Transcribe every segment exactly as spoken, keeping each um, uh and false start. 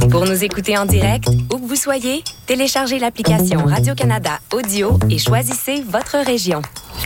Pour nous écouter en direct, où que vous soyez, téléchargez l'application Radio-Canada Audio et choisissez votre région.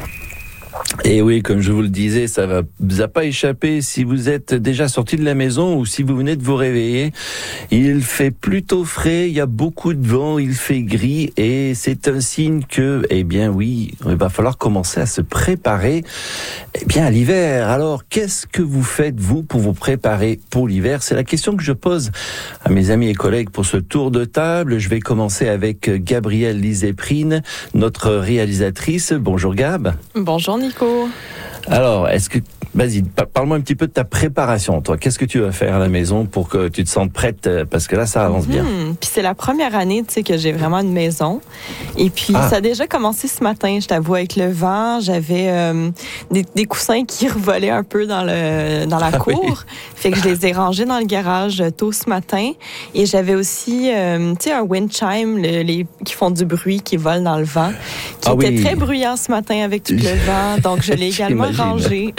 Et oui, comme je vous le disais, ça va vous a pas échappé si vous êtes déjà sorti de la maison ou si vous venez de vous réveiller. Il fait plutôt frais, il y a beaucoup de vent, il fait gris et c'est un signe que, eh bien oui, il va falloir commencer à se préparer, eh bien à l'hiver. Alors, qu'est-ce que vous faites vous pour vous préparer pour l'hiver? C'est la question que je pose à mes amis et collègues pour ce tour de table. Je vais commencer avec Gabrielle Liséprine, notre réalisatrice. Bonjour Gab. Bonjour Nico. Alors, est-ce que, vas-y, parle-moi un petit peu de ta préparation, toi. Qu'est-ce que tu vas faire à la maison pour que tu te sentes prête? Parce que là, ça avance bien. Mmh. Puis c'est la première année, tu sais, que j'ai vraiment une maison. Et puis, ah. ça a déjà commencé ce matin, je t'avoue, avec le vent. J'avais euh, des, des coussins qui revolaient un peu dans, le, dans la ah, cour. Oui. Fait que je les ai rangés dans le garage tôt ce matin. Et j'avais aussi, euh, tu sais, un wind chime, le, les, qui font du bruit, qui volent dans le vent, qui ah, était oui. très bruyant ce matin avec tout le vent. Donc, je l'ai également rangé.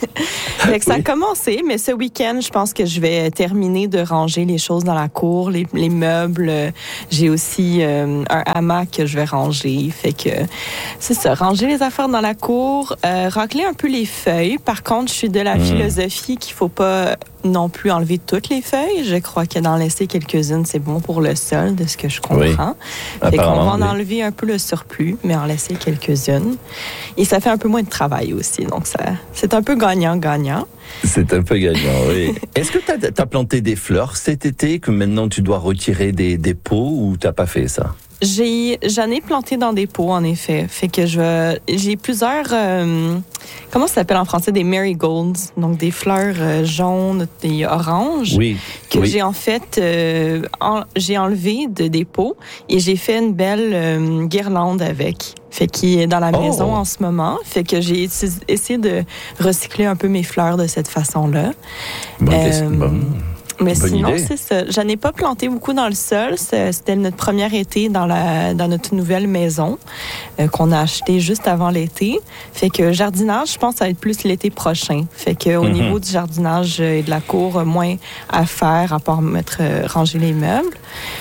Fait que ça oui. a commencé, mais ce week-end, je pense que je vais terminer de ranger les choses dans la cour, les, les meubles. J'ai aussi euh, un hamac que je vais ranger. Fait que c'est ça, ranger les affaires dans la cour, euh, racler un peu les feuilles. Par contre, je suis de la mmh. philosophie qu'il faut pas non plus enlever toutes les feuilles. Je crois que d'en laisser quelques-unes, c'est bon pour le sol, de ce que je comprends. Oui. Fait qu'on va en enlever un peu le surplus, mais en laisser quelques-unes. Et ça fait un peu moins de travail aussi. Donc, ça, c'est un peu gagnant-gagnant. C'est un peu gagnant, oui. Est-ce que tu as planté des fleurs cet été, que maintenant tu dois retirer des, des pots, ou tu n'as pas fait ça? J'ai, j'en ai planté dans des pots, en effet. Fait que je, j'ai plusieurs, euh, comment ça s'appelle en français, des marigolds, donc des fleurs euh, jaunes et oranges. Oui. Que oui. j'ai en fait, euh, en, j'ai enlevé de des pots et j'ai fait une belle euh, guirlande avec. Fait qui est dans la maison oh. en ce moment. Fait que j'ai essayé de recycler un peu mes fleurs de cette façon-là. Bon, euh, bon. Mais Bonne sinon, idée. c'est ça. J'en ai pas planté beaucoup dans le sol. C'était notre premier été dans la dans notre nouvelle maison euh, qu'on a achetée juste avant l'été. Fait que jardinage, je pense, ça va être plus l'été prochain. Fait que au mm-hmm. niveau du jardinage et de la cour, moins à faire à part mettre euh, ranger les meubles.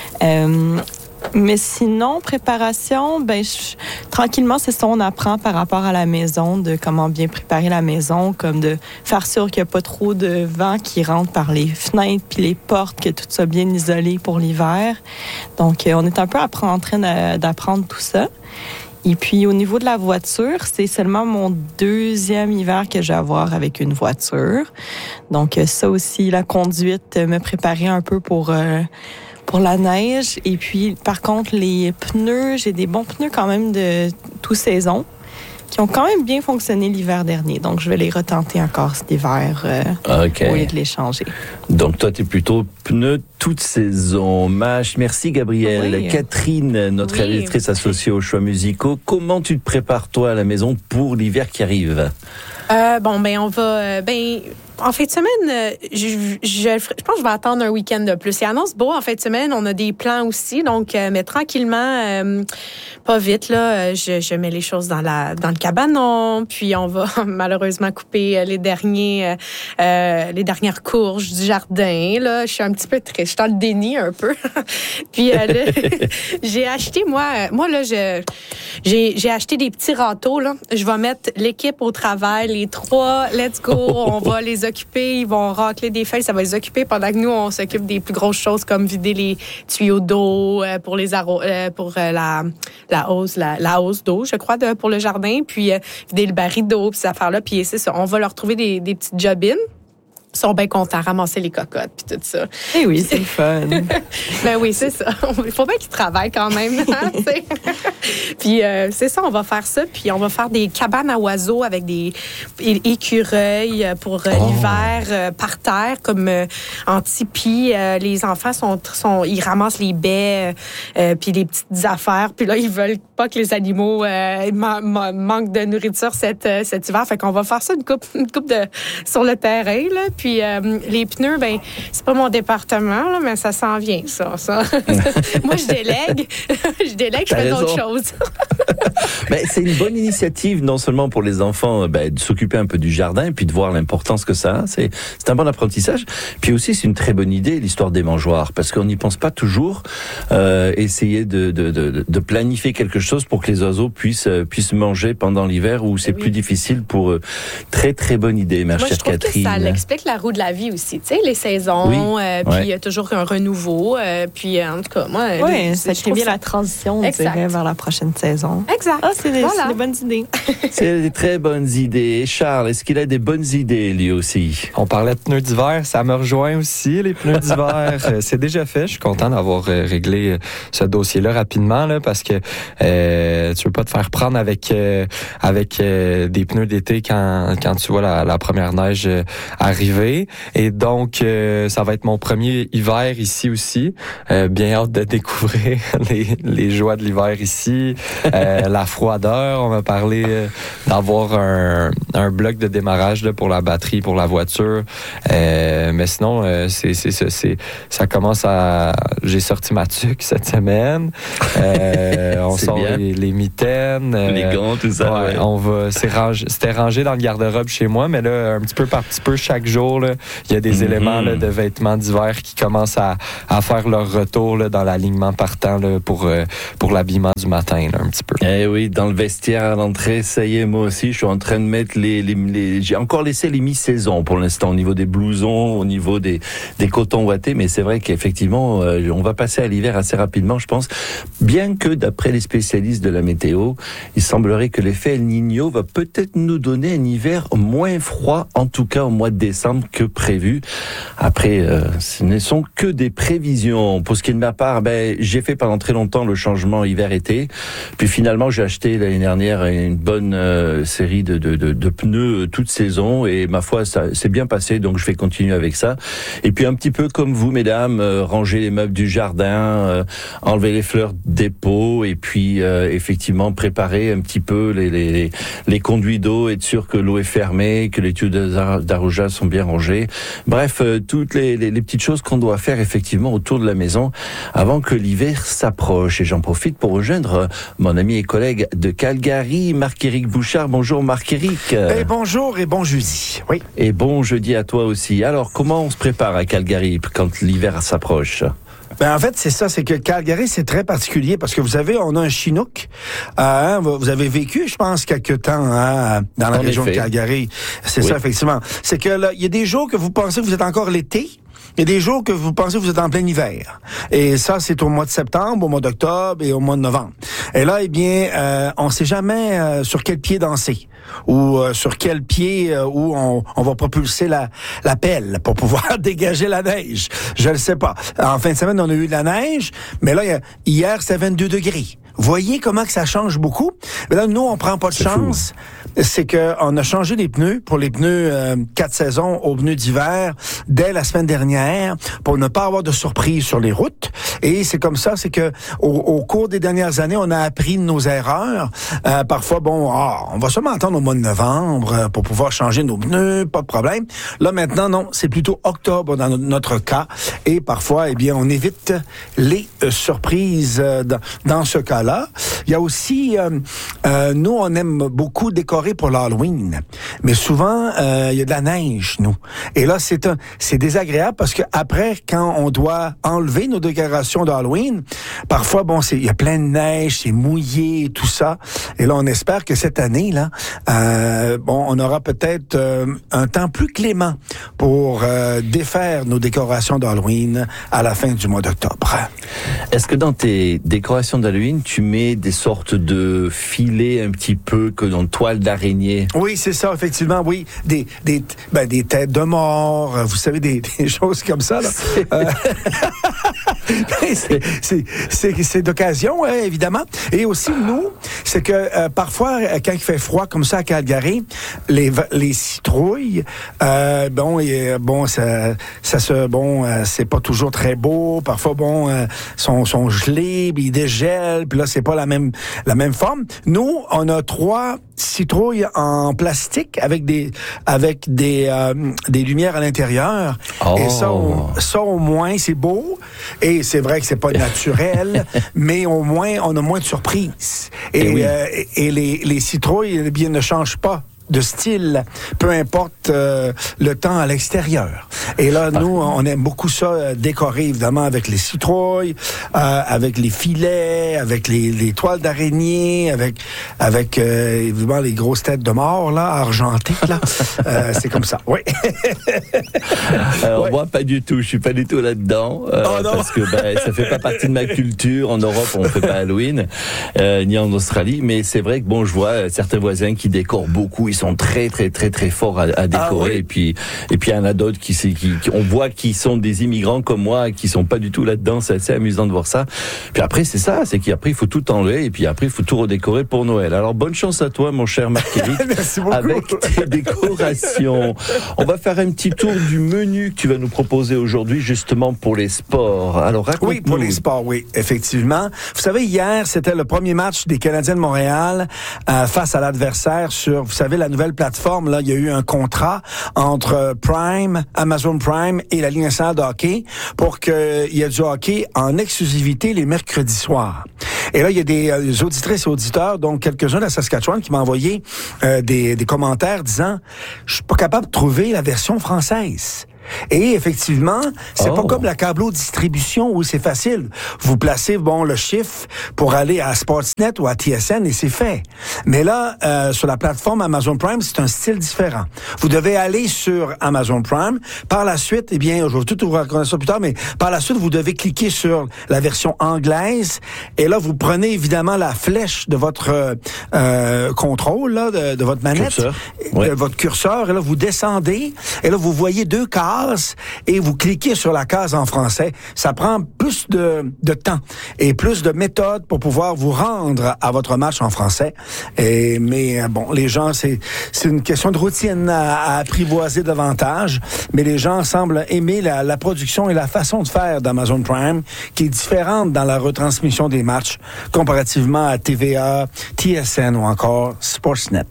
Euh, Mais sinon, préparation, ben je, tranquillement, c'est ça, on apprend par rapport à la maison, de comment bien préparer la maison, comme de faire sûr qu'il n'y a pas trop de vent qui rentre par les fenêtres puis les portes, que tout soit bien isolé pour l'hiver. Donc, on est un peu en train d'apprendre tout ça. Et puis, au niveau de la voiture, c'est seulement mon deuxième hiver que je vais avoir avec une voiture. Donc, ça aussi, la conduite, me préparer un peu pour... Euh, pour la neige. Et puis, par contre, les pneus, j'ai des bons pneus quand même de toute saison qui ont quand même bien fonctionné l'hiver dernier. Donc, je vais les retenter encore cet hiver euh, okay. au lieu de les changer. Donc, toi, tu es plutôt pneus toute saison. Mâche, merci Gabrielle. Oui. Catherine, notre oui. réalisatrice associée aux choix musicaux. Comment tu te prépares, toi, à la maison pour l'hiver qui arrive? Euh, bon, ben, on va... Ben, en fin de semaine, je, je, je pense que je vais attendre un week-end de plus. Il annonce beau en fin de semaine. On a des plans aussi. Donc, euh, mais tranquillement, euh, pas vite, là, je, je mets les choses dans, la, dans le cabanon. Puis, on va malheureusement couper les, derniers, euh, les dernières courges du jardin. Là, je suis un petit peu triste. Je suis dans le déni un peu. Puis, euh, là, j'ai acheté, moi, moi là, je, j'ai, j'ai acheté des petits râteaux. Là. Je vais mettre l'équipe au travail, les trois. Let's go. On va les occuper, ils vont racler des feuilles, ça va les occuper pendant que nous, on s'occupe des plus grosses choses comme vider les tuyaux d'eau euh, pour les arro- euh, pour euh, la, la hausse, la, la hausse d'eau, je crois, de, pour le jardin, puis euh, vider le baril d'eau, puis ces affaires-là, puis c'est ça, on va leur trouver des, des petites job-ins. Ils sont bien contents, ramasser les cocottes puis tout ça. Eh oui, c'est le fun. Ben oui, c'est ça. Il faut bien qu'ils travaillent quand même. Hein, puis euh, c'est ça, on va faire ça. Puis on va faire des cabanes à oiseaux avec des écureuils pour euh, oh. l'hiver euh, par terre, comme euh, en tipi. Euh, les enfants, sont, sont, ils ramassent les baies euh, puis les petites affaires. Puis là, ils veulent pas que les animaux euh, ma- ma- manquent de nourriture cet, euh, cet hiver. Fait qu'on va faire ça une coupe, une coupe de sur le terrain. Là. Puis euh, les pneus, ben c'est pas mon département, là, mais ça s'en vient, ça. ça. Moi, je délègue. je délègue, je fais raison. d'autres choses. Ben, c'est une bonne initiative, non seulement pour les enfants, ben, de s'occuper un peu du jardin, puis de voir l'importance que ça a. C'est, c'est un bon apprentissage. Puis aussi, c'est une très bonne idée, l'histoire des mangeoires, parce qu'on n'y pense pas toujours. Euh, essayer de, de, de, de planifier quelque chose pour que les oiseaux puissent, puissent manger pendant l'hiver où c'est oui. plus difficile pour eux. Très, très bonne idée, ma Moi, chère Catherine. Moi, je trouve que ça l'explique la roue de la vie aussi. Tu sais, les saisons, oui. euh, puis il ouais. y a toujours un renouveau. Euh, puis, en tout cas, moi... Oui, ça crée bien ça... la transition, on dirait, vers la prochaine saison. Exact. Ah, c'est des, voilà. c'est des bonnes idées. C'est des très bonnes idées. Et Charles, est-ce qu'il a des bonnes idées, lui aussi? On parlait de pneus d'hiver, ça me rejoint aussi, les pneus d'hiver. C'est déjà fait. Je suis content d'avoir réglé ce dossier-là rapidement, là, parce que euh, tu veux pas te faire prendre avec euh, avec euh, des pneus d'été quand quand tu vois la, la première neige euh, arriver. Et donc, euh, ça va être mon premier hiver ici aussi. Euh, bien hâte de découvrir les, les joies de l'hiver ici. Euh, la froideur, on m'a parlé euh, d'avoir un, un bloc de démarrage là, pour la batterie, pour la voiture. Euh, mais sinon, euh, c'est, c'est, c'est, c'est, ça commence à... J'ai sorti ma tuque cette semaine. Euh, on sort les, les mitaines. Euh, les gants, tout ça. Ouais, ouais. on va, c'est rangé, c'était rangé dans le garde-robe chez moi, mais là, un petit peu par petit peu, chaque jour, là, il y a des mm-hmm. éléments là, de vêtements d'hiver qui commencent à, à faire leur retour là, dans l'alignement partant là, pour, euh, pour l'habillement du matin, là, un petit peu. Eh oui, dans le vestiaire à l'entrée, ça y est, moi aussi, je suis en train de mettre les... les, les j'ai encore laissé les mi-saisons pour l'instant, au niveau des blousons, au niveau des, des cotons ouatés, mais c'est vrai qu'effectivement, euh, on va passer à l'hiver assez rapidement, je pense, bien que d'après les spécialistes de la météo, il semblerait que l'effet El Niño va peut-être nous donner un hiver moins froid, en tout cas au mois de décembre que prévu. Après, euh, ce ne sont que des prévisions. Pour ce qui est de ma part, ben, j'ai fait pendant très longtemps le changement hiver-été, puis finalement j'ai acheté l'année dernière une bonne euh, série de, de, de, de pneus toute saison, et ma foi, ça s'est bien passé, donc je vais continuer avec ça. Et puis un petit peu comme vous, mesdames, euh, ranger les meubles du jardin, euh, enlever les fleurs des pots, et puis euh, effectivement préparer un petit peu les, les, les conduits d'eau, être sûr que l'eau est fermée, que les tuyaux d'arrosage sont bien rangés. Bref, euh, toutes les, les, les petites choses qu'on doit faire effectivement autour de la maison avant que l'hiver s'approche. Et j'en profite pour rejoindre mon ami et collègue de Calgary, Marc-Éric Bouchard. Bonjour Marc-Éric. Et bonjour et bon jeudi. Oui. Et bon jeudi à toi aussi. Alors, comment on se prépare à Calgary quand l'hiver s'approche? Ben en fait, c'est ça, c'est que Calgary, c'est très particulier parce que vous savez, on a un Chinook. Euh, vous avez vécu, je pense, quelques temps hein, dans la en région effet. de Calgary. C'est oui. ça, effectivement. C'est que là, il y a des jours que vous pensez que vous êtes encore l'été. Il y a des jours que vous pensez que vous êtes en plein hiver. Et ça, c'est au mois de septembre, au mois d'octobre et au mois de novembre. Et là, eh bien, euh, on ne sait jamais euh, sur quel pied danser ou euh, sur quel pied euh, où on, on va propulser la, la pelle pour pouvoir dégager la neige. Je le sais pas. En fin de semaine, on a eu de la neige, mais là, hier, c'était vingt-deux degrés. Voyez comment que ça change beaucoup. Mais là, nous, on prend pas de c'est chance. Fou. C'est que on a changé les pneus pour les pneus euh, quatre saisons aux pneus d'hiver dès la semaine dernière pour ne pas avoir de surprise sur les routes. Et c'est comme ça, c'est que au, au cours des dernières années, on a appris de nos erreurs. Euh, parfois, bon, oh, on va seulement attendre au mois de novembre pour pouvoir changer nos pneus, pas de problème. Là, maintenant, non, c'est plutôt octobre dans notre cas. Et parfois, eh bien, on évite les euh, surprises euh, dans, dans ce cas. Là. Il y a aussi, euh, euh, nous, on aime beaucoup décorer pour l'Halloween, mais souvent, euh, il y a de la neige, nous. Et là, c'est un, c'est désagréable parce que après, quand on doit enlever nos décorations d'Halloween, parfois, bon, c'est, il y a plein de neige, c'est mouillé, tout ça. Et là, on espère que cette année, là, euh, bon, on aura peut-être euh, un temps plus clément pour euh, défaire nos décorations d'Halloween à la fin du mois d'octobre. Est-ce que dans tes décorations d'Halloween, tu mets des sortes de filets un petit peu que dans toile d'araignée? Oui, c'est ça, effectivement, oui. Des, des, ben, des têtes de mort, vous savez, des, des choses comme ça. Là. Euh... c'est, c'est, c'est, c'est d'occasion, hein, évidemment. Et aussi, nous, c'est que euh, parfois, quand il fait froid comme ça à Calgary, les, les citrouilles, euh, bon, et, bon, ça, ça se, bon, euh, c'est pas toujours très beau. Parfois, bon, euh, sont, sont gelés, puis ils dégèlent, puis là, c'est pas la même, la même forme. Nous, on a trois citrouilles en plastique avec des, avec des, euh, des lumières à l'intérieur. Oh. Et ça, on, ça, au moins, c'est beau. Et c'est vrai que c'est pas naturel, mais au moins, on a moins de surprises. Et, et, oui. euh, et les, les citrouilles, eh bien, ne changent pas de style, peu importe euh, le temps à l'extérieur. Et là, nous, on aime beaucoup ça, euh, décorer évidemment avec les citrouilles, euh, avec les filets, avec les, les toiles d'araignée, avec avec euh, évidemment les grosses têtes de mort là, argentées là. euh, c'est comme ça. Oui. Alors ouais. moi, pas du tout. Je suis pas du tout là-dedans euh, oh, parce que ben, ça fait pas partie de ma culture. En Europe, on fait pas Halloween, euh, ni en Australie. Mais c'est vrai que bon, je vois certains voisins qui décorent beaucoup. Ils sont très très très très forts à, à décorer. Ah, oui. Et puis et puis il y en a d'autres qui, qui, qui on voit qui sont des immigrants comme moi, qui sont pas du tout là-dedans. C'est assez amusant de voir ça. Puis après c'est ça, c'est qu'après il faut tout enlever et puis après il faut tout redécorer pour Noël. Alors bonne chance à toi, mon cher Marc-Éric, avec tes décorations. On va faire un petit tour du menu que tu vas nous proposer aujourd'hui justement pour les sports. Alors raconte-nous. Oui, pour les sports, oui, effectivement. Vous savez, hier c'était le premier match des Canadiens de Montréal euh, face à l'adversaire sur, vous savez, la nouvelle plateforme, là, il y a eu un contrat entre Prime, Amazon Prime et la Ligue nationale de hockey pour qu'il y ait du hockey en exclusivité les mercredis soirs. Et là, il y a des, euh, des auditrices et auditeurs, donc quelques-uns de la Saskatchewan, qui m'ont envoyé euh, des, des commentaires disant « Je suis pas capable de trouver la version française ». Et effectivement, c'est oh. pas comme la câblo-distribution où c'est facile. Vous placez bon le chiffre pour aller à Sportsnet ou à T S N et c'est fait. Mais là, euh, sur la plateforme Amazon Prime, c'est un style différent. Vous devez aller sur Amazon Prime. Par la suite, eh bien, je vais tout vous raconter ça plus tard, mais par la suite, vous devez cliquer sur la version anglaise. Et là, vous prenez évidemment la flèche de votre euh, contrôle, là, de, de votre manette, curseur. de Ouais. votre curseur. Et là, vous descendez. Et là, vous voyez deux cases. Et vous cliquez sur la case en français. Ça prend plus de, de temps et plus de méthodes pour pouvoir vous rendre à votre match en français. Et, mais bon, les gens, c'est, c'est une question de routine à, à apprivoiser davantage, mais les gens semblent aimer la, la production et la façon de faire d'Amazon Prime, qui est différente dans la retransmission des matchs comparativement à T V A, T S N ou encore Sportsnet.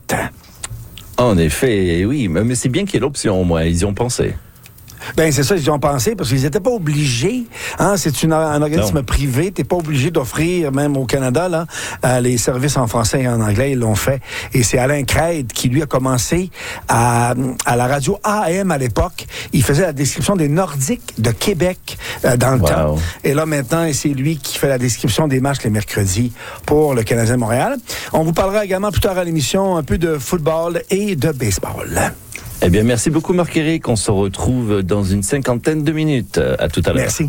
En effet, oui, mais c'est bien qu'il y ait l'option au moins, ils y ont pensé. Ben c'est ça, ils y ont pensé parce qu'ils n'étaient pas obligés. Hein, c'est une, un organisme non. privé. T'es pas obligé d'offrir, même au Canada, là, euh, les services en français et en anglais. Ils l'ont fait. Et c'est Alain Craide qui lui a commencé à, à la radio A M à l'époque. Il faisait la description des Nordiques de Québec euh, dans le wow. temps. Et là maintenant, c'est lui qui fait la description des matchs les mercredis pour le Canadien de Montréal. On vous parlera également plus tard à l'émission un peu de football et de baseball. Eh bien, merci beaucoup, Marc-Éric. On se retrouve dans une cinquantaine de minutes. À tout à l'heure. Merci.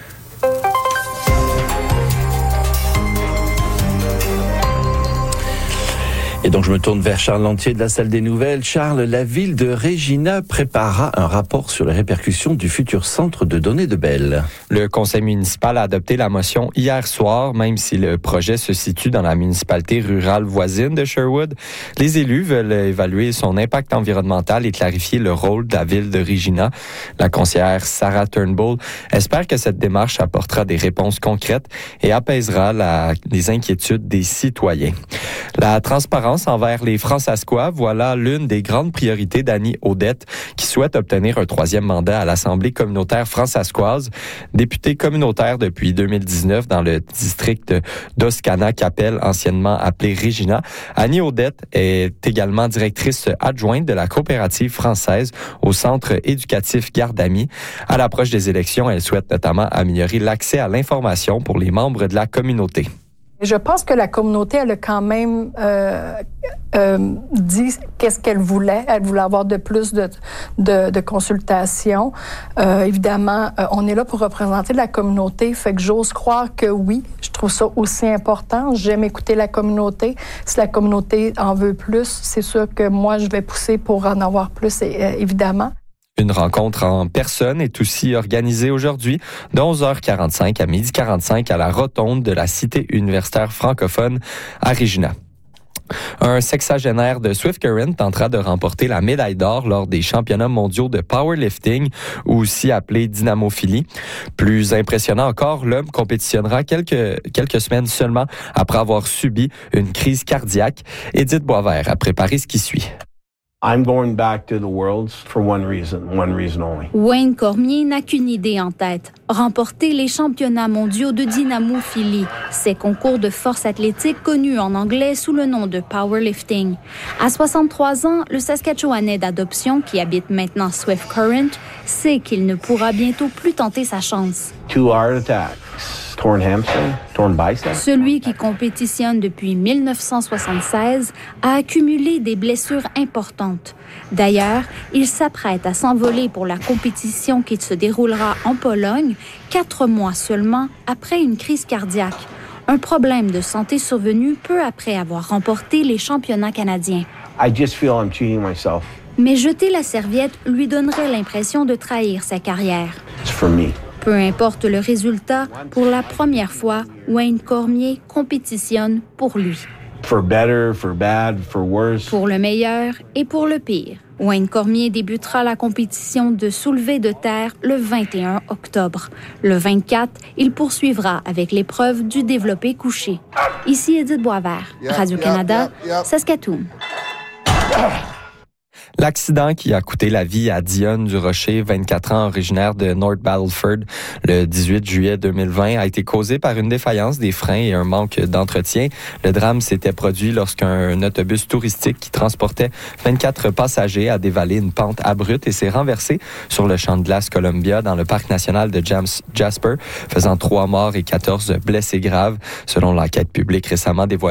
Et donc, je me tourne vers Charles Lantier de la Salle des Nouvelles. Charles, la ville de Regina préparera un rapport sur les répercussions du futur centre de données de Bell. Le conseil municipal a adopté la motion hier soir, même si le projet se situe dans la municipalité rurale voisine de Sherwood. Les élus veulent évaluer son impact environnemental et clarifier le rôle de la ville de Regina. La conseillère Sarah Turnbull espère que cette démarche apportera des réponses concrètes et apaisera la, les inquiétudes des citoyens. La transparence envers les Fransaskois, voilà l'une des grandes priorités d'Annie Audette, qui souhaite obtenir un troisième mandat à l'Assemblée communautaire fransaskoise. Députée communautaire depuis deux mille dix-neuf dans le district d'Oscana-Capelle, anciennement appelé Regina, Annie Audette est également directrice adjointe de la coopérative française au centre éducatif Gardami. À l'approche des élections, elle souhaite notamment améliorer l'accès à l'information pour les membres de la communauté. Je pense que la communauté, elle a quand même euh, euh, dit qu'est-ce qu'elle voulait. Elle voulait avoir de plus de, de, de consultations. Euh, évidemment, euh, on est là pour représenter la communauté, fait que j'ose croire que oui, je trouve ça aussi important. J'aime écouter la communauté. Si la communauté en veut plus, c'est sûr que moi, je vais pousser pour en avoir plus, euh, évidemment. Une rencontre en personne est aussi organisée aujourd'hui de onze heures quarante-cinq à midi quarante-cinq à la rotonde de la Cité universitaire francophone à Regina. Un sexagénaire de Swift Current tentera de remporter la médaille d'or lors des championnats mondiaux de powerlifting, ou aussi appelé dynamophilie. Plus impressionnant encore, l'homme compétitionnera quelques, quelques semaines seulement après avoir subi une crise cardiaque. Édith Boisvert a préparé ce qui suit. I'm going back to the Worlds for one reason, one reason only. Wayne Cormier n'a qu'une idée en tête, remporter les championnats mondiaux de dynamophilie, ces concours de force athlétique connus en anglais sous le nom de powerlifting. À soixante-trois ans, le Saskatchewanais d'adoption, qui habite maintenant Swift Current, sait qu'il ne pourra bientôt plus tenter sa chance. Two heart attacks. Torn hamstring, torn bicep. Celui qui compétitionne depuis mille neuf cent soixante-seize a accumulé des blessures importantes. D'ailleurs, il s'apprête à s'envoler pour la compétition qui se déroulera en Pologne, quatre mois seulement après une crise cardiaque. Un problème de santé survenu peu après avoir remporté les championnats canadiens. I just feel I'm cheating myself. Mais jeter la serviette lui donnerait l'impression de trahir sa carrière. It's for me. Peu importe le résultat, pour la première fois, Wayne Cormier compétitionne pour lui. For better, for bad, for worse. Pour le meilleur et pour le pire. Wayne Cormier débutera la compétition de soulevé de terre le vingt et un octobre. Le vingt-quatre, il poursuivra avec l'épreuve du développé couché. Ici Édith Boisvert, Radio-Canada, Saskatoon. L'accident qui a coûté la vie à Dionne Durocher, vingt-quatre ans, originaire de North Battleford, le dix-huit juillet deux mille vingt, a été causé par une défaillance des freins et un manque d'entretien. Le drame s'était produit lorsqu'un autobus touristique qui transportait vingt-quatre passagers a dévalé une pente abrupte et s'est renversé sur le champ de glace Columbia dans le parc national de Jasper, faisant trois morts et quatorze blessés graves, selon l'enquête publique récemment dévoilée